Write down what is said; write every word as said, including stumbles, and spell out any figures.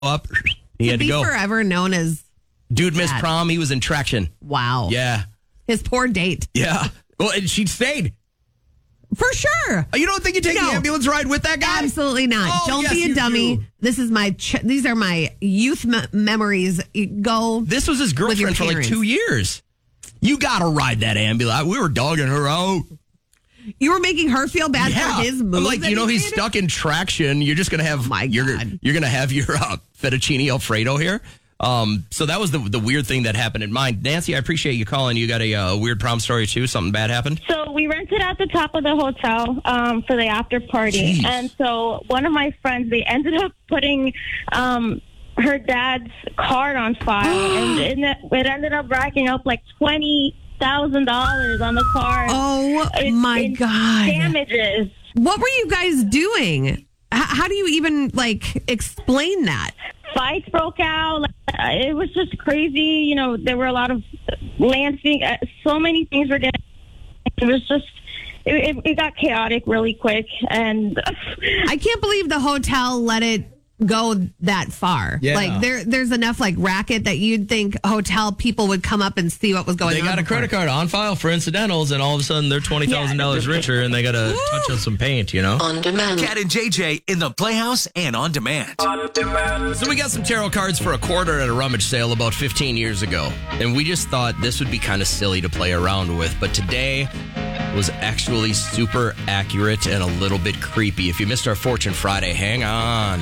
up. He to had to be go. forever known as Dude missed Dad. prom. He was in traction. Wow. Yeah. His poor date. Yeah. Well, and she stayed. For sure. You don't think you take No. the ambulance ride with that guy? Absolutely not. Oh, Don't yes, be a you dummy. do. This is my. Ch- these are my youth me- memories. Go. This was his with your girlfriend for like parents. two years. You got to ride that ambulance. We were dogging her out. You were making her feel bad Yeah. for his moves. I'm like, that you know, he he's made? stuck in traction. You're just gonna have Oh, my you're God. you're gonna have your uh, fettuccine Alfredo here. Um, so that was the the weird thing that happened in mine. Nancy, I appreciate you calling. You got a uh, weird prom story too. Something bad happened. So we rented at the top of the hotel um, for the after party. Jeez. And so one of my friends, they ended up putting um, her dad's card on file. and it, it ended up racking up like twenty thousand dollars on the card. Oh, in- my in God. Damages. What were you guys doing? H- how do you even, like, explain that? Fights broke out. Like, uh, it was just crazy. You know, there were a lot of land things. Uh, so many things were getting. It was just. It, it, it got chaotic really quick, and I can't believe the hotel let it go that far. Yeah. Like there there's enough like racket that you'd think hotel people would come up and see what was going They on. got a before. credit card on file for incidentals, and all of a sudden they're twenty thousand dollars richer, and they got to touch on some paint. You know. On demand. Cat and J J in the Playhouse and on demand. So we got some tarot cards for a quarter at a rummage sale about fifteen years ago. And we just thought this would be kind of silly to play around with. But today was actually super accurate and a little bit creepy. If you missed our Fortune Friday, hang on.